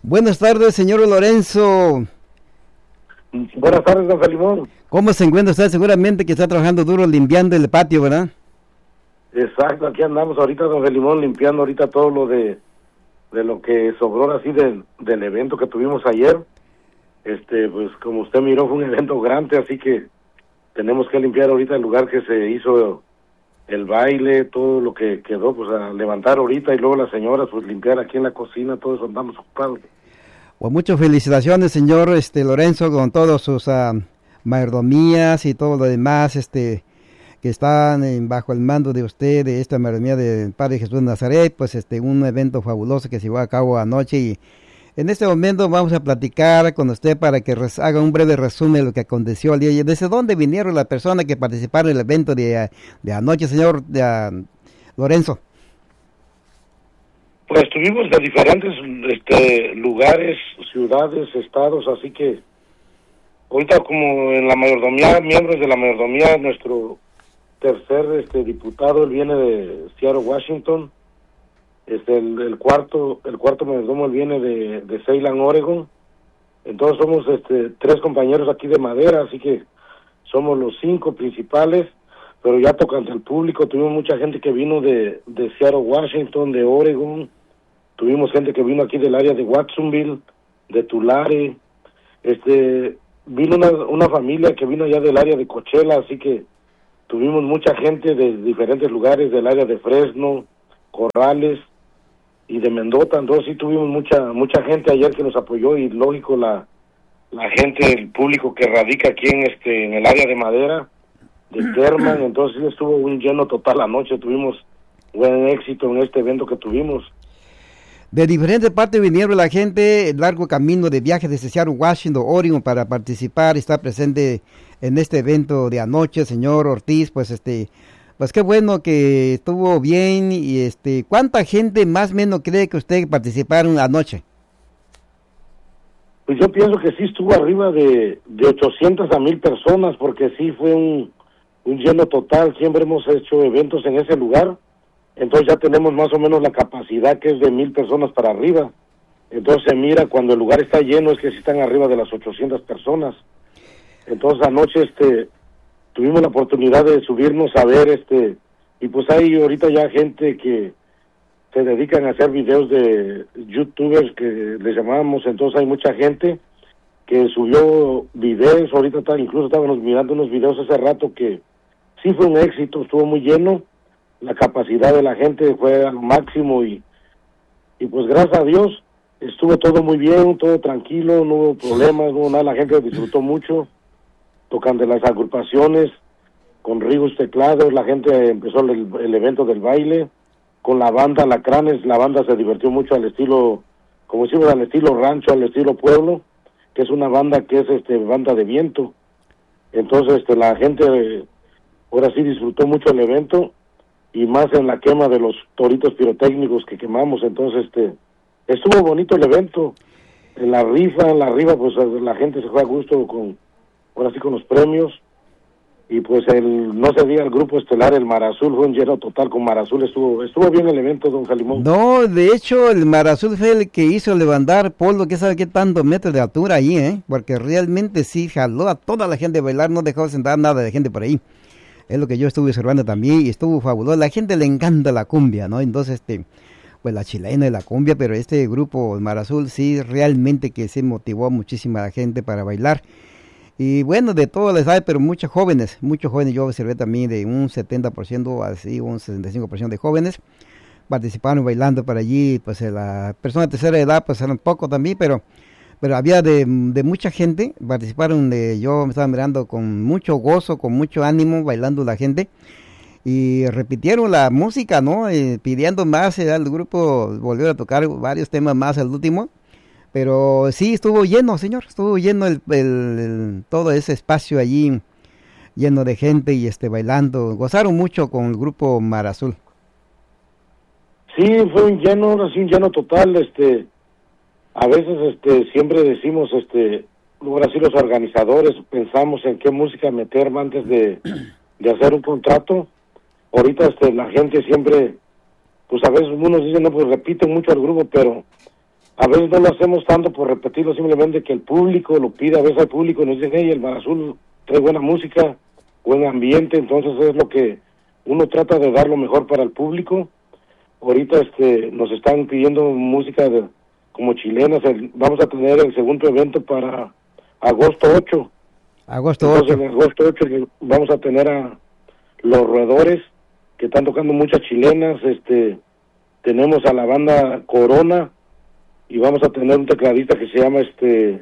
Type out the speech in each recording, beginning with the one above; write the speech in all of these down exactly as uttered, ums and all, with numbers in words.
Buenas tardes, señor Lorenzo. Buenas tardes, don Salimón. ¿Cómo se encuentra usted? Seguramente que está trabajando duro limpiando el patio, ¿verdad? Exacto, aquí andamos ahorita, don Salimón, limpiando ahorita todo lo de de lo que sobró así del, del evento que tuvimos ayer. Este, pues como usted miró, fue un evento grande, así que tenemos que limpiar ahorita el lugar que se hizo el baile, todo lo que quedó, pues a levantar ahorita, y luego las señoras, pues limpiar aquí en la cocina, todo eso andamos ocupados. Pues muchas felicitaciones, señor este Lorenzo, con todos sus uh, mayordomías y todo lo demás, este, que están en, bajo el mando de usted, de esta mayordomía del Padre Jesús de Nazaret, pues este, un evento fabuloso que se llevó a cabo anoche, y en este momento vamos a platicar con usted para que res, haga un breve resumen de lo que aconteció el día. ¿Y desde dónde vinieron las personas que participaron en el evento de, de anoche, señor de, uh, Lorenzo? Pues estuvimos de diferentes este, lugares, ciudades, estados, así que ahorita como en la mayordomía, miembros de la mayordomía, nuestro tercer este diputado, él viene de Seattle, Washington. Este, el, el cuarto, el cuarto mayordomo, él viene de, de Salem, Oregon. Entonces somos este tres compañeros aquí de Madera, así que somos los cinco principales, pero ya tocando al público, tuvimos mucha gente que vino de, de Seattle, Washington, de Oregon, tuvimos gente que vino aquí del área de Watsonville, de Tulare, este, vino una, una familia que vino allá del área de Coachella, así que tuvimos mucha gente de diferentes lugares, del área de Fresno, Corrales y de Mendota. Entonces sí tuvimos mucha mucha gente ayer que nos apoyó, y lógico la la gente, el público que radica aquí en este en el área de Madera, de Kerman. Entonces sí estuvo un lleno total anoche, tuvimos buen éxito en este evento que tuvimos. De diferentes partes vinieron la gente, el largo camino de viaje desde Seattle, Washington, Oregon, para participar y estar presente en este evento de anoche, señor Ortiz. Pues este Pues qué bueno que estuvo bien. Y este, ¿cuánta gente más o menos cree que usted participaron anoche? Pues yo pienso que sí estuvo arriba de, de ochocientas a mil personas, porque sí fue un, un lleno total. Siempre hemos hecho eventos en ese lugar, entonces ya tenemos más o menos la capacidad, que es de mil personas para arriba. Entonces se mira cuando el lugar está lleno, es que sí están arriba de las ochocientas personas. Entonces anoche este tuvimos la oportunidad de subirnos a ver, este, y pues hay ahorita ya gente que se dedican a hacer videos de youtubers, que les llamamos. Entonces hay mucha gente que subió videos, ahorita está, incluso estábamos mirando unos videos hace rato que sí fue un éxito, estuvo muy lleno, la capacidad de la gente fue al máximo, y, y pues gracias a Dios estuvo todo muy bien, todo tranquilo, no hubo problemas, no hubo nada, la gente disfrutó mucho, tocando las agrupaciones, con Rigos teclados, la gente empezó el, el evento del baile, con la banda Lacranes, la banda se divirtió mucho al estilo, como decimos, al estilo rancho, al estilo pueblo, que es una banda que es este banda de viento. Entonces este la gente ahora sí disfrutó mucho el evento, y más en la quema de los toritos pirotécnicos que quemamos. Entonces este estuvo bonito el evento, en la rifa, en la rifa pues la gente se fue a gusto con ahora sí con los premios, y pues el no se diga el grupo estelar, el Mar Azul, fue un lleno total. Con Mar Azul estuvo estuvo bien el evento, don Salimón. No, de hecho el Mar Azul fue el que hizo levantar polvo, que sabe qué tantos metros de altura ahí, ¿eh? Porque realmente sí jaló a toda la gente a bailar, no dejó sentar nada de gente por ahí. Es lo que yo estuve observando también, y estuvo fabuloso. La gente le encanta la cumbia, ¿no? Entonces, este, pues la chilena y la cumbia, pero este grupo, el Mar Azul, sí realmente que se motivó a muchísima gente para bailar. Y bueno, de todas las edades, pero muchos jóvenes, muchos jóvenes, yo observé también de un setenta por ciento, así un sesenta y cinco por ciento de jóvenes participaron bailando por allí. Pues la persona de tercera edad pues eran poco también, pero pero había de, de mucha gente, participaron, de, yo me estaba mirando con mucho gozo, con mucho ánimo, bailando la gente, y repitieron la música, ¿no? Eh, pidiendo más, eh, el grupo volvió a tocar varios temas más al último. Pero sí, estuvo lleno, señor, estuvo lleno el, el, el, todo ese espacio allí, lleno de gente y este bailando. Gozaron mucho con el grupo Mar Azul. Sí, fue un lleno, así un lleno total. Este, a veces este siempre decimos, este, ahora sí los organizadores pensamos en qué música meter antes de, de hacer un contrato. Ahorita este la gente siempre, pues a veces unos dicen, no, pues repiten mucho al grupo, pero a veces no lo hacemos tanto por repetirlo, simplemente que el público lo pide. A veces al público nos dicen, hey, el Mar Azul trae buena música, buen ambiente, entonces es lo que uno trata de dar lo mejor para el público. Ahorita este nos están pidiendo música de, como chilenas. El, vamos a tener el segundo evento para agosto ocho. Agosto Entonces, ocho. en agosto ocho vamos a tener a Los Roedores, que están tocando muchas chilenas. Este tenemos a la banda Corona y vamos a tener un tecladista que se llama este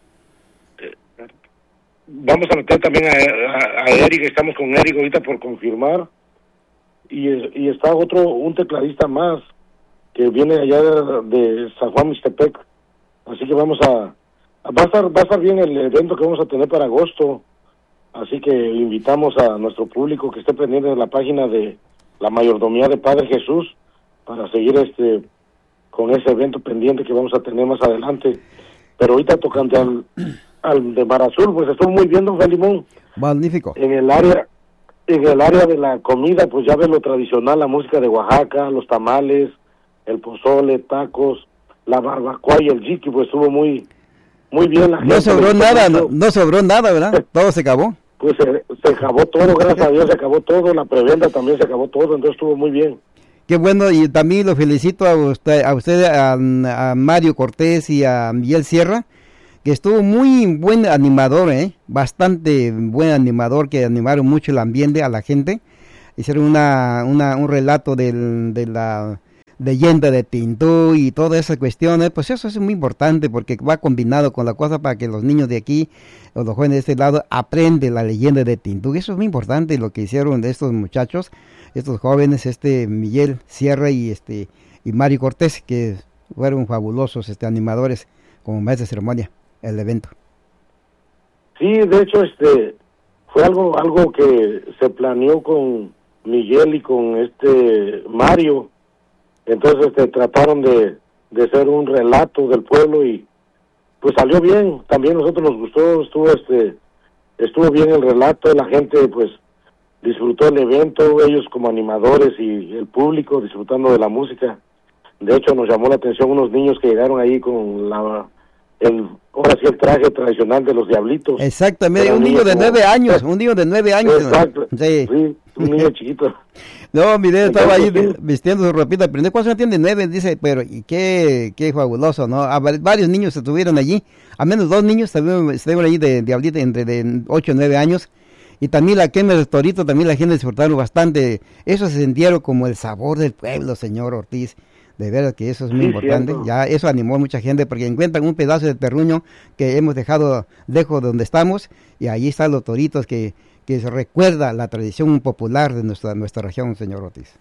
vamos a meter también a, a, a Eric. Estamos con Eric ahorita por confirmar, y, y está otro, un tecladista más que viene allá de, de San Juan Mixtepec. Así que vamos a va a estar va a estar bien el evento que vamos a tener para agosto. Así que invitamos a nuestro público que esté pendiente de la página de la Mayordomía de Padre Jesús para seguir este con ese evento pendiente que vamos a tener más adelante. Pero ahorita tocante al, al de Mar Azul, pues estuvo muy bien, don Felimón. Magnífico. En el área en el área de la comida, pues ya ves lo tradicional, la música de Oaxaca, los tamales, el pozole, tacos, la barbacoa y el jiqui, pues estuvo muy muy bien. La no gente sobró nada, no, no sobró nada, ¿verdad? Todo se acabó. Pues se, se acabó todo, gracias a Dios se acabó todo, la preventa también se acabó todo, entonces estuvo muy bien. Qué bueno, y también lo felicito a usted, a, usted, a, a Mario Cortés y a Miguel Sierra, que estuvo muy buen animador, ¿eh? Bastante buen animador, que animaron mucho el ambiente a la gente. Hicieron una, una un relato del, de la leyenda de Tintú y todas esas cuestiones. Pues eso es muy importante porque va combinado con la cosa para que los niños de aquí, o los jóvenes de este lado, aprenden la leyenda de Tintú. Eso es muy importante lo que hicieron de estos muchachos, estos jóvenes, este Miguel Sierra y este y Mario Cortés, que fueron fabulosos este animadores como maestros de ceremonia el evento. Sí, de hecho este fue algo algo que se planeó con Miguel y con este Mario. Entonces este trataron de de hacer un relato del pueblo y pues salió bien. También a nosotros nos gustó, estuvo este estuvo bien el relato, la gente pues disfrutó el evento, ellos como animadores y el público disfrutando de la música. De hecho nos llamó la atención unos niños que llegaron ahí con la el ahora sí el traje tradicional de los diablitos. Exactamente, un niño de como... nueve años, un niño de nueve años. Exacto, sí, sí un niño chiquito. No, mi niño estaba ahí sí. vistiendo su ropita, pero ¿cuántos años tiene? Nueve, dice, pero y qué, qué fabuloso, ¿no? A varios niños estuvieron allí, al menos dos niños estuvieron, estuvieron allí de diablita entre de ocho o nueve años. Y también la quema del torito, también la gente disfrutaron bastante. Eso se sintieron como el sabor del pueblo, señor Ortiz. De verdad que eso es muy sí, importante. Cierto. Ya eso animó a mucha gente porque encuentran un pedazo de terruño que hemos dejado lejos de donde estamos y ahí están los toritos que, que se recuerda la tradición popular de nuestra nuestra región, señor Ortiz.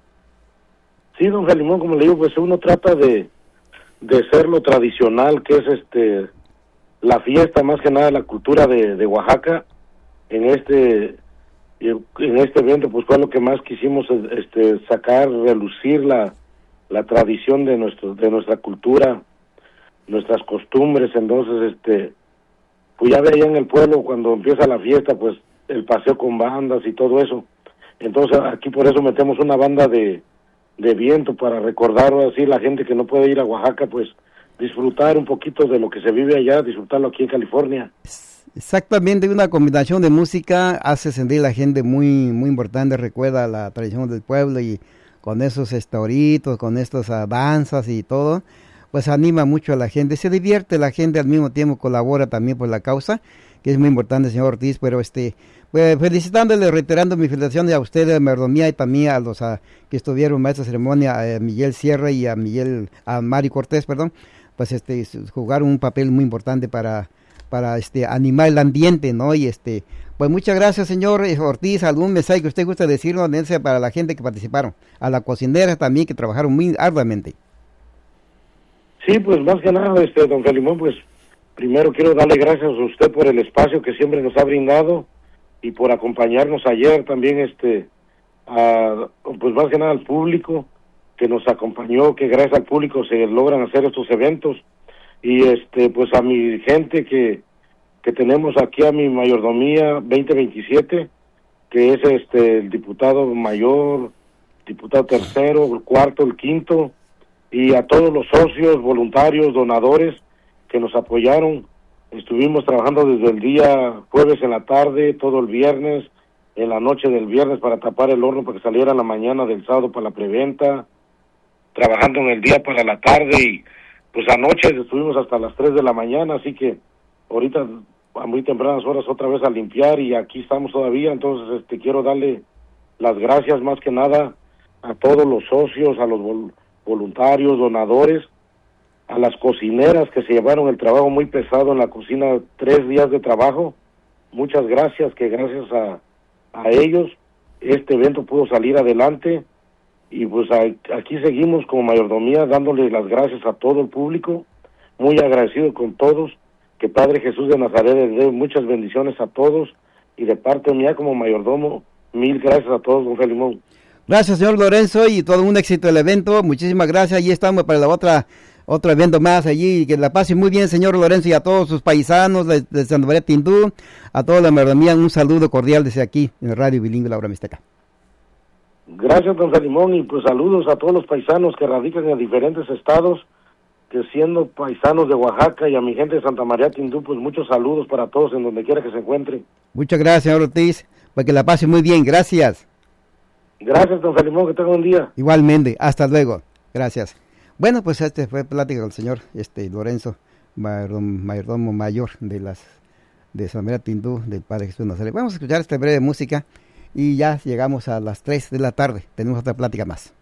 Sí, don Jalimón, como le digo, pues uno trata de, de ser lo tradicional que es este la fiesta, más que nada la cultura de, de Oaxaca. En este en este evento pues fue lo que más quisimos este sacar, relucir la la tradición de nuestro de nuestra cultura, nuestras costumbres. Entonces este pues ya veía en el pueblo cuando empieza la fiesta pues el paseo con bandas y todo eso. Entonces aquí por eso metemos una banda de de viento para recordar así la gente que no puede ir a Oaxaca, pues disfrutar un poquito de lo que se vive allá, disfrutarlo aquí en California. Exactamente, una combinación de música hace sentir a la gente muy muy importante, recuerda la tradición del pueblo y con esos toritos, con estas uh, danzas y todo, pues anima mucho a la gente, se divierte la gente, al mismo tiempo colabora también por la causa, que es muy importante, señor Ortiz. Pero este pues, felicitándole, reiterando mi felicitación a usted, a Mayordomía, y también a los a, que estuvieron maestros de ceremonia, a Miguel Sierra y a Miguel, a Mario Cortés, perdón, pues este jugaron un papel muy importante para para este animar el ambiente, ¿no? Y este, pues muchas gracias, señor Ortiz. ¿Algún mensaje que usted gusta decirnos para la gente que participaron? A la cocinera también, que trabajaron muy arduamente. Sí, pues más que nada, este, don Felimón, pues primero quiero darle gracias a usted por el espacio que siempre nos ha brindado y por acompañarnos ayer también, este, a, pues más que nada al público que nos acompañó, que gracias al público se logran hacer estos eventos. Y este pues a mi gente que que tenemos aquí, a mi mayordomía veinte veintisiete, que es este el diputado mayor, diputado tercero, el cuarto, el quinto, y a todos los socios, voluntarios, donadores que nos apoyaron. Estuvimos trabajando desde el día jueves en la tarde, todo el viernes, en la noche del viernes para tapar el horno para que saliera en la mañana del sábado para la preventa, trabajando en el día para la tarde y pues anoche estuvimos hasta las tres de la mañana, así que ahorita a muy tempranas horas otra vez a limpiar y aquí estamos todavía. Entonces este quiero darle las gracias más que nada a todos los socios, a los vol- voluntarios, donadores, a las cocineras que se llevaron el trabajo muy pesado en la cocina, tres días de trabajo. Muchas gracias, que gracias a, a ellos este evento pudo salir adelante y pues a, aquí seguimos como mayordomía dándole las gracias a todo el público, muy agradecido con todos, que Padre Jesús de Nazaret les dé muchas bendiciones a todos y de parte mía como mayordomo, mil gracias a todos, don Felimón. Gracias, señor Lorenzo, y todo un éxito el evento. Muchísimas gracias. Allí estamos para la otra otro evento más allí. Que la pase muy bien, señor Lorenzo, y a todos sus paisanos de, de Santa María Tindú, a toda la mayordomía, un saludo cordial desde aquí, en el Radio Bilingüe La Hora Mixteca. Gracias, don Felimón, y pues saludos a todos los paisanos que radican en diferentes estados, que siendo paisanos de Oaxaca, y a mi gente de Santa María Tindú, pues muchos saludos para todos en donde quiera que se encuentren. Muchas gracias, señor Ortiz, para que la pase muy bien. Gracias. Gracias, don Felimón, que tenga un día. Igualmente, hasta luego. Gracias. Bueno, pues este fue plática con el señor este Lorenzo, mayordomo, mayordomo mayor de las de Santa María Tindú, del Padre Jesús de Nazaret. Vamos a escuchar esta breve música y ya llegamos a las tres de la tarde. Tenemos otra plática más.